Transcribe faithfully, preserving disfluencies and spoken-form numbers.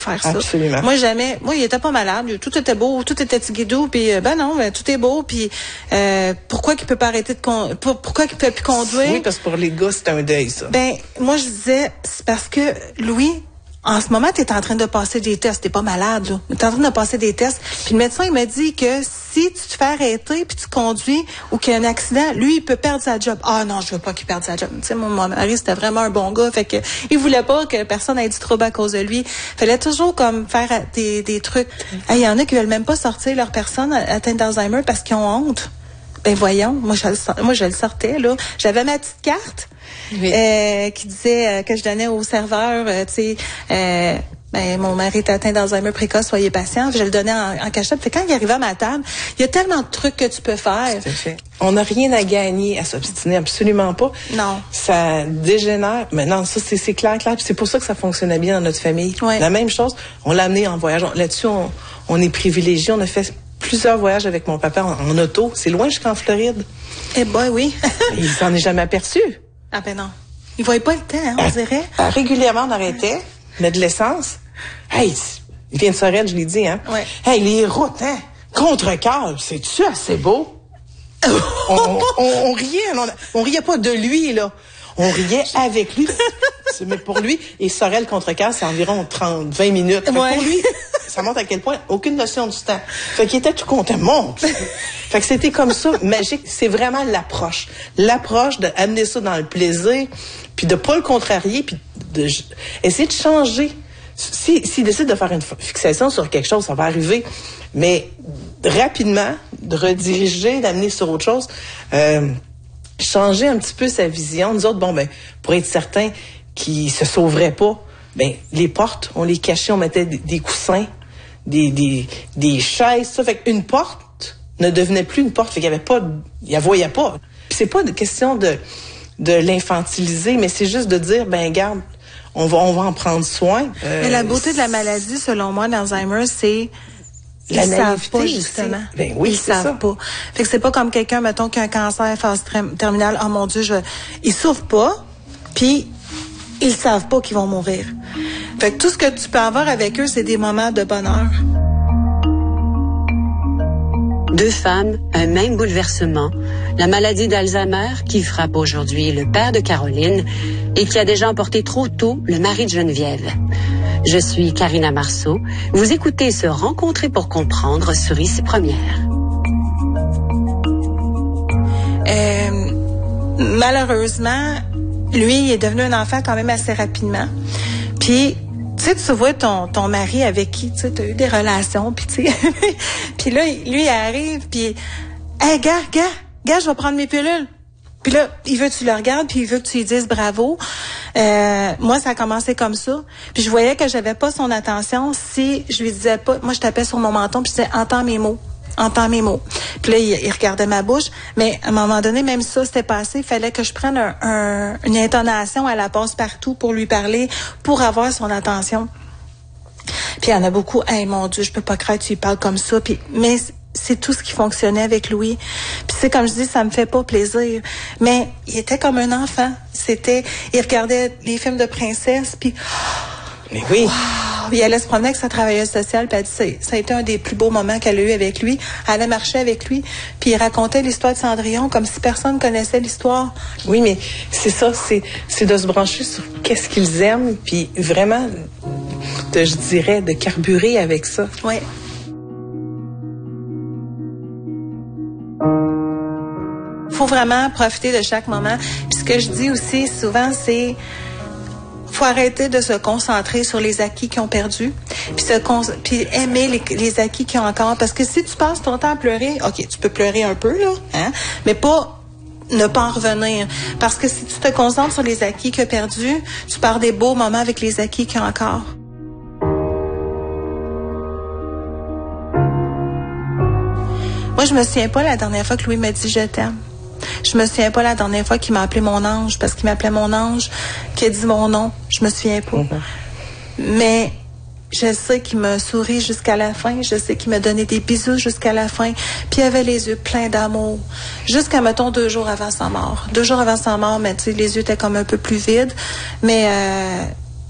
faire ça. Absolument. Moi, jamais. Moi, il était pas malade. Tout était beau, tout était tigidou, puis ben non, ben, tout est beau, puis euh, pourquoi qu'il peut pas arrêter de con... pourquoi qu'il peut plus conduire? Oui, parce que pour les gars, c'est un deuil, ça. Ben, moi, je disais, c'est parce que Louis, en ce moment, tu es en train de passer des tests. T'es pas malade, là. Tu es en train de passer des tests. Puis le médecin, il m'a dit que si tu te fais arrêter puis tu conduis ou qu'il y a un accident, lui, il peut perdre sa job. Ah non, je veux pas qu'il perde sa job. Tu sais, mon, mon mari, c'était vraiment un bon gars. Fait que il voulait pas que personne ait du trouble à cause de lui. Fallait toujours comme faire des, des trucs. Il hey, y en a qui veulent même pas sortir leur personne atteinte d'Alzheimer parce qu'ils ont honte. Ben voyons, moi je le, moi je le sortais là. J'avais ma petite carte oui. euh, qui disait euh, que je donnais au serveur, euh, tu sais, euh, ben mon mari est atteint d'Alzheimer précoce, soyez patient. Je le donnais en, en cachette. Fait quand il arrivait à ma table, il y a tellement de trucs que tu peux faire. Tout à fait. On n'a rien à gagner à s'obstiner, absolument pas. Non. Ça dégénère. Mais non, ça c'est, c'est clair, clair. Puis c'est pour ça que ça fonctionnait bien dans notre famille. Ouais. La même chose, on l'a amené en voyage. Là-dessus, on, on est privilégiés. On a fait plusieurs voyages avec mon papa en, en auto. C'est loin jusqu'en Floride. Eh ben oui. Il s'en est jamais aperçu. Ah ben non. Il voyait pas le temps, hein, on euh, dirait. Euh, régulièrement, on arrêtait, mettre de l'essence. Hey, il vient de Sorel, je l'ai dit, hein. Ouais. Hey, les routes, hein. Contre-cœur, c'est-tu assez beau? on, on, on, on riait, on, on riait pas de lui, là. On riait avec lui. Mais pour lui, et Sorel contre-cœur, c'est environ trente, vingt minutes. Fait ouais. Pour lui, ça montre à quel point, aucune notion du temps. Fait qu'il était tout content. Monte! Fait que c'était comme ça, magique. C'est vraiment l'approche. L'approche d'amener ça dans le plaisir, puis de pas le contrarier, puis de essayer de changer. Si, s'il décide de faire une fixation sur quelque chose, ça va arriver. Mais rapidement, de rediriger, d'amener sur autre chose, euh, changer un petit peu sa vision. Nous autres, bon, ben, pour être certain qu'il se sauverait pas, ben, les portes, on les cachait, on mettait des, des coussins, des, des, des chaises, ça. Fait qu'une porte ne devenait plus une porte. Fait qu'il y avait pas, il la voyait pas. Puis c'est pas une question de, de l'infantiliser, mais c'est juste de dire, ben, garde, on va, on va en prendre soin. Euh, mais la beauté de la maladie, selon moi, d'Alzheimer, c'est la ils naïveté, savent pas, justement. Ben oui, ils c'est savent ça. pas. Fait que c'est pas comme quelqu'un, mettons, qui a un cancer phase terminale. Oh mon Dieu, je... ils souffrent pas, puis ils savent pas qu'ils vont mourir. Fait que tout ce que tu peux avoir avec eux, c'est des moments de bonheur. Deux femmes, un même bouleversement, la maladie d'Alzheimer qui frappe aujourd'hui le père de Caroline et qui a déjà emporté trop tôt le mari de Geneviève. Je suis Karina Marceau. Vous écoutez Se rencontrer pour comprendre sur Ici Première. Euh, malheureusement, lui, il est devenu un enfant quand même assez rapidement. Puis, tu sais, tu vois ton, ton mari avec qui, tu sais, t'as eu des relations, puis tu sais, puis là, lui, il arrive, puis, hey, gars, gars, gars, je vais prendre mes pilules. Puis là, il veut que tu le regardes, puis il veut que tu lui dises bravo. Euh, moi, ça a commencé comme ça. Puis je voyais que j'avais pas son attention si je lui disais pas. Moi, je tapais sur mon menton, puis je disais « Entends mes mots, entends mes mots ». Puis là, il, il regardait ma bouche. Mais à un moment donné, même ça, c'était passé. Il fallait que je prenne un, un, une intonation à la passe-partout pour lui parler, pour avoir son attention. Puis il y en a beaucoup. « Hey, mon Dieu, je peux pas croire que tu lui parles comme ça. » Puis mais c'est tout ce qui fonctionnait avec Louis. Puis c'est comme je dis, ça me fait pas plaisir. Mais il était comme un enfant. C'était, il regardait les films de princesse, puis mais oui. Wow, il allait se promener avec sa travailleuse sociale, puis elle dit, ça a été un des plus beaux moments qu'elle a eu avec lui. Elle allait marcher avec lui, puis il racontait l'histoire de Cendrillon comme si personne connaissait l'histoire. Oui, mais c'est ça, c'est, c'est de se brancher sur qu'est-ce qu'ils aiment, puis vraiment, de, je dirais, de carburer avec ça. Oui. Faut vraiment profiter de chaque moment. Puis ce que je dis aussi souvent, c'est faut arrêter de se concentrer sur les acquis qu'ils ont perdus, puis se con- puis aimer les, les acquis qu'ils ont encore. Parce que si tu passes ton temps à pleurer, ok, tu peux pleurer un peu là, hein, mais pas ne pas en revenir. Parce que si tu te concentres sur les acquis qu'il a perdus, tu perds des beaux moments avec les acquis qu'il y a encore. Moi, je me souviens pas la dernière fois que Louis m'a dit « je t'aime ». Je me souviens pas la dernière fois qu'il m'a appelé mon ange, parce qu'il m'appelait mon ange, qu'il a dit mon nom. Je me souviens pas. Mm-hmm. Mais je sais qu'il m'a souri jusqu'à la fin. Je sais qu'il m'a donné des bisous jusqu'à la fin. Puis il avait les yeux pleins d'amour. Jusqu'à, mettons, deux jours avant sa mort. Deux jours avant sa mort, mais tu sais, les yeux étaient comme un peu plus vides. Mais euh,